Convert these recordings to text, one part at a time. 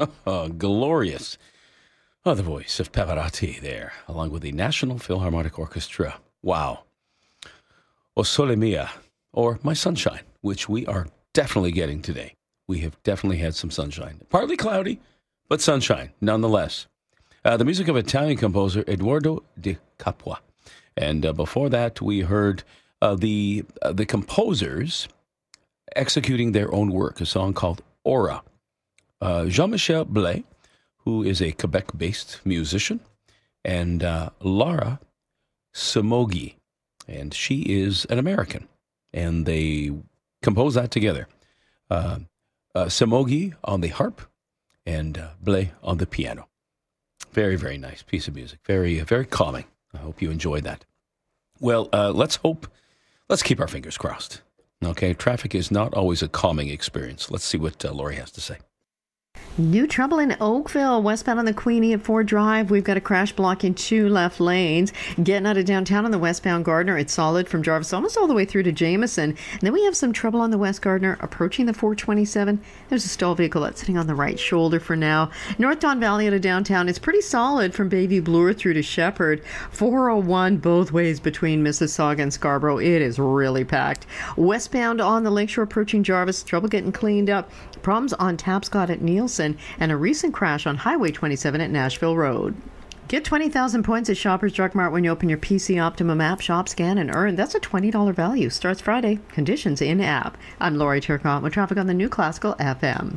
Glorious. Oh, the voice of Pavarotti there, along with the National Philharmonic Orchestra. Wow. O Sole Mio, or My Sunshine, which we are definitely getting today. We have definitely had some sunshine. Partly cloudy, but sunshine nonetheless. The music of Italian composer Eduardo Di Capua. And before that, we heard the composers executing their own work, a song called Aura. Jean-Michel Blais, who is a Quebec-based musician, and Laura Somogyi, and she is an American. And they composed that together. Somogyi on the harp and Blais on the piano. Very, very nice piece of music. Very, very calming. I hope you enjoyed that. Well, let's keep our fingers crossed. Okay, traffic is not always a calming experience. Let's see what Lori has to say. New trouble in Oakville, westbound on the Queenie at Ford Drive. We've got a crash blocking 2 left lanes. Getting out of downtown on the westbound Gardner, it's solid from Jarvis almost all the way through to Jameson. And then we have some trouble on the West Gardner approaching the 427. There's a stall vehicle that's sitting on the right shoulder for now. North Don Valley out of downtown, it's pretty solid from Bayview Bloor through to Shepherd. 401 both ways between Mississauga and Scarborough. It is really packed. Westbound on the Lakeshore approaching Jarvis, trouble getting cleaned up. Problems on Tapscott at Nielsen, and a recent crash on Highway 27 at Nashville Road. Get 20,000 points at Shoppers Drug Mart when you open your PC Optimum app, shop, scan, and earn. That's a $20 value. Starts Friday. Conditions in app. I'm Lori Turcotte with traffic on the New Classical FM.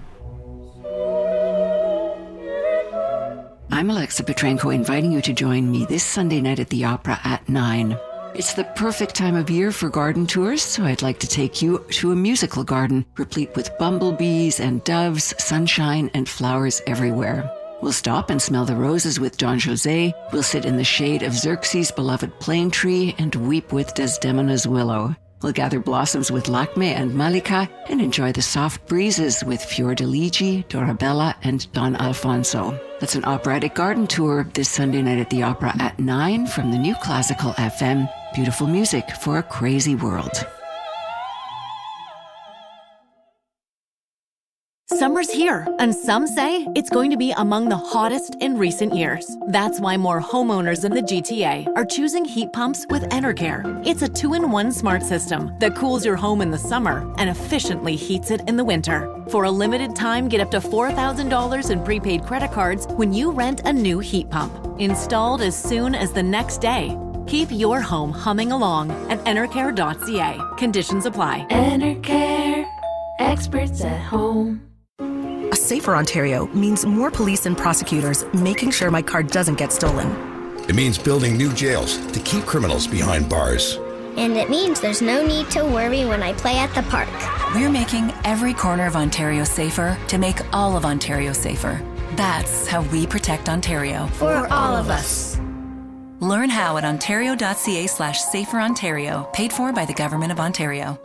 I'm Alexa Petrenko, inviting you to join me this Sunday night at the Opera at 9. It's the perfect time of year for garden tours, so I'd like to take you to a musical garden replete with bumblebees and doves, sunshine, and flowers everywhere. We'll stop and smell the roses with Don José. We'll sit in the shade of Xerxes' beloved plane tree and weep with Desdemona's willow. We'll gather blossoms with Lakme and Malika and enjoy the soft breezes with Fior di Ligi, Dorabella, and Don Alfonso. That's an operatic garden tour this Sunday night at the Opera at 9 from the New Classical FM. Beautiful music for a crazy world. Summer's here, and some say it's going to be among the hottest in recent years. That's why more homeowners in the GTA are choosing heat pumps with Enercare. It's a 2-in-1 smart system that cools your home in the summer and efficiently heats it in the winter. For a limited time, get up to $4,000 in prepaid credit cards when you rent a new heat pump. Installed as soon as the next day. Keep your home humming along at Enercare.ca. Conditions apply. Enercare. Experts at home. A safer Ontario means more police and prosecutors making sure my car doesn't get stolen. It means building new jails to keep criminals behind bars. And it means there's no need to worry when I play at the park. We're making every corner of Ontario safer to make all of Ontario safer. That's how we protect Ontario. For all of us. Learn how at ontario.ca/saferontario, paid for by the Government of Ontario.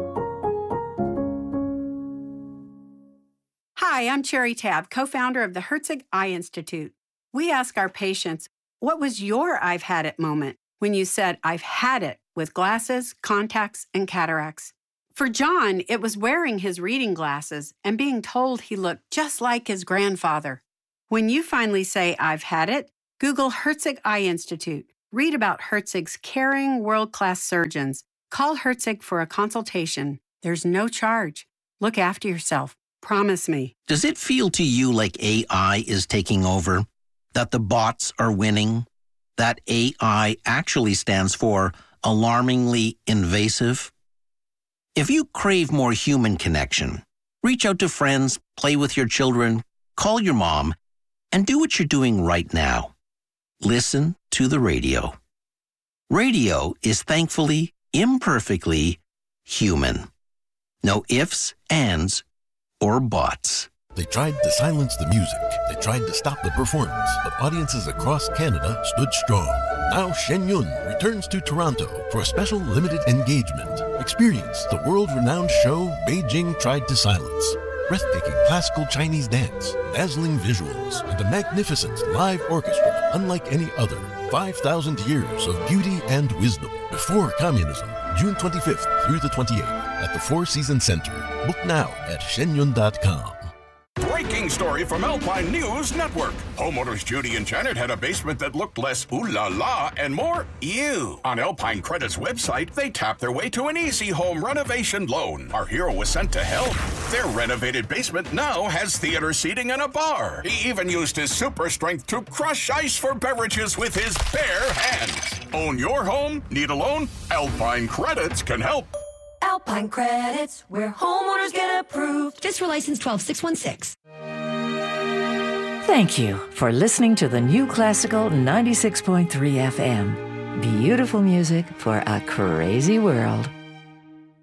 Hi, I'm Cherry Tab, co-founder of the Herzig Eye Institute. We ask our patients, what was your I've had it moment when you said, I've had it with glasses, contacts, and cataracts? For John, it was wearing his reading glasses and being told he looked just like his grandfather. When you finally say, I've had it, Google Herzig Eye Institute. Read about Herzig's caring, world-class surgeons. Call Herzig for a consultation. There's no charge. Look after yourself. Promise me. Does it feel to you like AI is taking over? That the bots are winning? That AI actually stands for alarmingly invasive? If you crave more human connection, reach out to friends, play with your children, call your mom, and do what you're doing right now. Listen to the radio. Radio is thankfully, imperfectly human. No ifs, ands, or bots. They tried to silence the music. They tried to stop the performance, but audiences across Canada stood strong. Now Shen Yun returns to Toronto for a special limited engagement. Experience the world-renowned show Beijing Tried to Silence. Breathtaking classical Chinese dance, dazzling visuals, and a magnificent live orchestra unlike any other. 5,000 years of beauty and wisdom before communism. June 25th through the 28th at the Four Seasons Center. Book now at shenyun.com. breaking story from Alpine News Network. Homeowners Judy and Janet had a basement that looked less ooh la la and more ew. On Alpine Credit's website, they tapped their way to an easy home renovation loan. Our hero was sent to help. Their renovated basement now has theater seating and a bar. He even used his super strength to crush ice for beverages with his bare hands. Own your home? Need a loan? Alpine Credits can help. Alpine Credits, where homeowners get approved. FSRA license 12616. Thank you for listening to the New Classical 96.3 FM. Beautiful music for a crazy world.